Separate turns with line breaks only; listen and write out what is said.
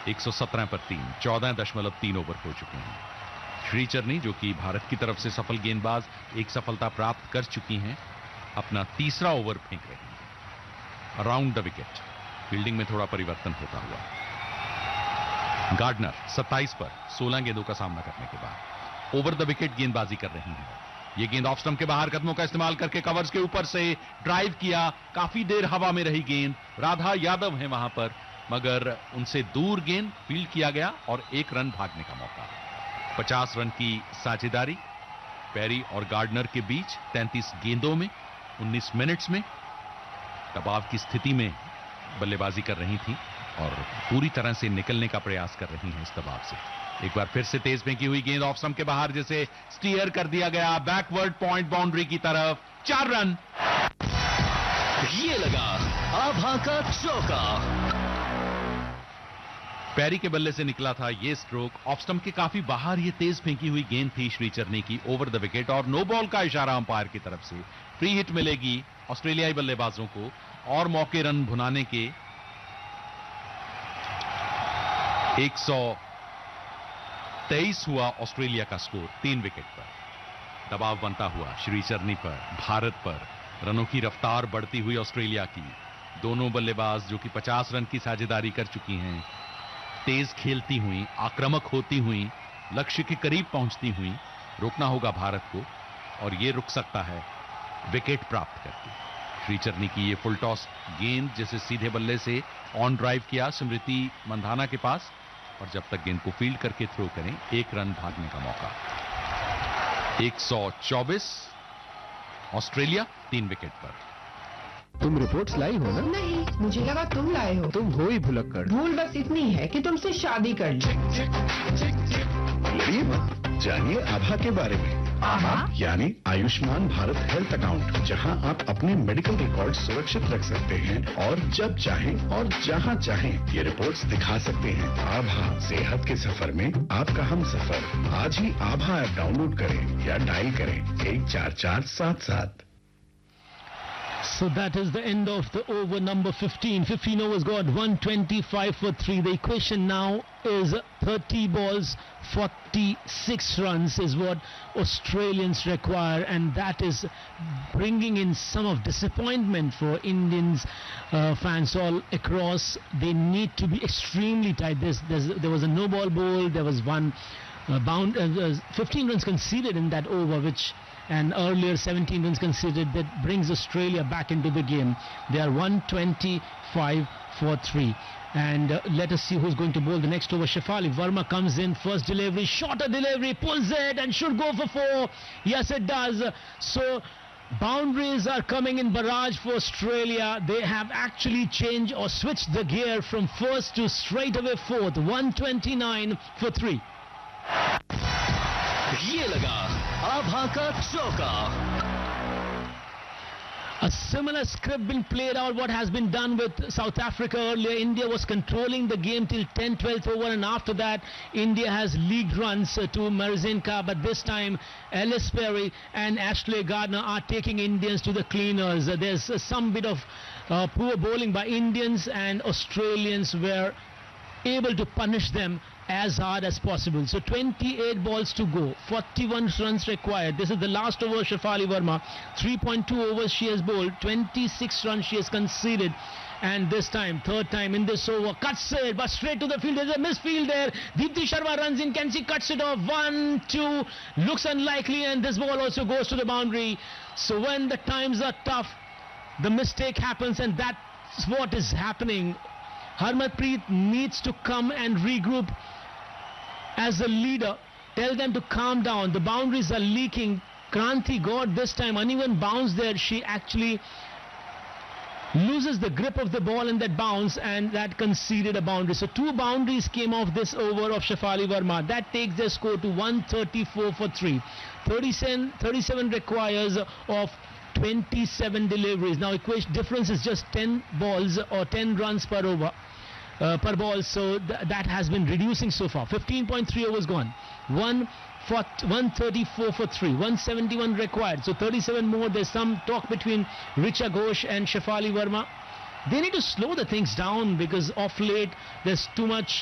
117 पर 3, 14.3 ओवर हो चुके हैं। श्रीचरनी, जो कि भारत की तरफ से सफल गेंदबाज, एक सफलता प्राप्त कर चुकी हैं, अपना तीसरा ओवर फेंक रही हैं अराउंड द विकेट। फील्डिंग में थोड़ा परिवर्तन होता हुआ। गार्डनर 27 पर 16 गेंदों का सामना करने के बाद ओवर द विकेट गेंदबाजी कर रही हैं। यह गेंद ऑफ स्टंप के बाहर कदमों का इस्तेमाल करके कवर्स के ऊपर से ड्राइव किया, काफी देर हवा में रही गेंद। राधा यादव है वहां पर, मगर उनसे दूर गेंद फील्ड किया गया और एक रन भागने का मौका। 50 रन की साझेदारी पेरी और गार्डनर के बीच 33 गेंदों में 19 मिनट्स में दबाव की स्थिति में बल्लेबाजी कर रही थी और पूरी तरह से निकलने का प्रयास कर रही हैं इस दबाव से। एक बार फिर से तेज फेंकी हुई गेंद ऑफ स्टंप के बाहर, जिसे स्टीयर कर दिया गया बैकवर्ड पॉइंट बाउंड्री की तरफ। 4 रन।
ये लगा आभा का चौका।
पेरी के बल्ले से निकला था ये स्ट्रोक। ऑफ स्टंप के काफी बाहर ये तेज फेंकी हुई गेंद थी श्रीचरनी की ओवर द विकेट, और नो बॉल का इशारा अंपायर की तरफ से। फ्री हिट मिलेगी ऑस्ट्रेलियाई बल्लेबाजों को और मौके रन भुनाने के। 123 हुआ ऑस्ट्रेलिया का स्कोर 3 विकेट पर। दबाव बनता हुआ श्रीचरनी पर, भारत पर। रनों की रफ्तार बढ़ती हुई ऑस्ट्रेलिया की। दोनों बल्लेबाज जो कि 50 रन की साझेदारी कर चुकी हैं, तेज खेलती हुई, आक्रामक होती हुई, लक्ष्य के करीब पहुंचती हुई। रोकना होगा भारत को, और यह रुक सकता है विकेट प्राप्त करके। श्रीचरनी की ये फुल टॉस गेंद, जिसे सीधे बल्ले से ऑन ड्राइव किया स्मृति मंधाना के पास, और जब तक गेंद को फील्ड करके थ्रो करें, एक रन भागने का मौका। 124 ऑस्ट्रेलिया 3 विकेट पर।
तुम रिपोर्ट्स लाई हो ना?
नहीं, मुझे लगा तुम लाए हो।
तुम हो ही भुलक्कड़।
भूल बस इतनी है कि तुमसे शादी कर ली।
लड़िए मत, जानिए आभा के बारे में।
आभा
यानी आयुष्मान भारत हेल्थ अकाउंट, जहां आप अपने मेडिकल रिकॉर्ड सुरक्षित रख सकते हैं और जब चाहें और जहां चाहें ये रिपोर्ट्स दिखा सकते हैं। आभा, सेहत के सफर में आपका हम सफर। आज ही आभा ऐप डाउनलोड करें या डायल करें 14477।
So that is the end of the over number 15. 15 overs got 125 for 3. The equation now is 30 balls, 46 runs is what Australians require, and that is bringing in some of disappointment for Indians fans all across. They need to be extremely tight. There was a no ball bowl. There was one 15 runs conceded in that over, and earlier 17 runs conceded. That brings Australia back into the game. They are 125 for 3. And let us see who's going to bowl the next over. Shefali Verma comes in, first delivery, shorter delivery, pulls it and should go for 4. Yes, it does. So boundaries are coming in barrage for Australia. They have actually changed or switched the gear from first to straight away fourth. 129 for 3.
ये लगा आभा का चौका।
A similar script been played out what has been done with South Africa earlier. India was controlling the game till 10th-12th over, and after that India has leaked runs to Marizinka, but this time Ellis Perry and Ashley Gardner are taking Indians to the cleaners. There's some bit of poor bowling by Indians, and Australians were able to punish them as hard as possible. So 28 balls to go, 41 runs required. This is the last over. Shefali Verma, 3.2 overs she has bowled, 26 runs she has conceded, and this time, third time in this over, cuts it but straight to the field. There's a misfield there. Deepti Sharma runs in, can she cuts it off? 1, 2, looks unlikely, and this ball also goes to the boundary. So when the times are tough, the mistake happens, and that's what is happening. Harmanpreet needs to come and regroup as a leader. Tell them to calm down. The boundaries are leaking. Kranti got this time uneven bounce there. She actually loses the grip of the ball in that bounce, and that conceded a boundary. So 2 boundaries came off this over of Shefali Verma. That takes their score to 134 for 3. 37 requires of 27 deliveries. Now difference is just 10 balls or 10 runs per over. Per ball, so that has been reducing so far. 15.3 overs gone. 134 for 3. 171 required. So 37 more. There's some talk between Richa Ghosh and Shefali Verma. They need to slow the things down, because of late there's too much